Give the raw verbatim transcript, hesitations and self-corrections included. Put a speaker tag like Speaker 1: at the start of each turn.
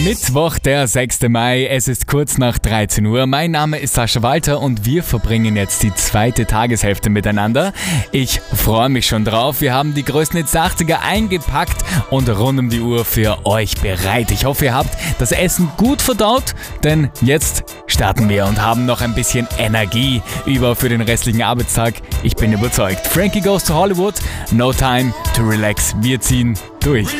Speaker 1: Mittwoch, der sechste Mai, es ist kurz nach dreizehn Uhr. Mein Name ist Sascha Walter und wir verbringen jetzt die zweite Tageshälfte miteinander. Ich freue mich schon drauf. Wir haben die größten Hits der achtziger eingepackt und rund um die Uhr für euch bereit. Ich hoffe, ihr habt das Essen gut verdaut, denn jetzt starten wir und haben noch ein bisschen Energie über für den restlichen Arbeitstag. Ich bin überzeugt. Frankie Goes to Hollywood, No Time to Relax. Wir ziehen durch.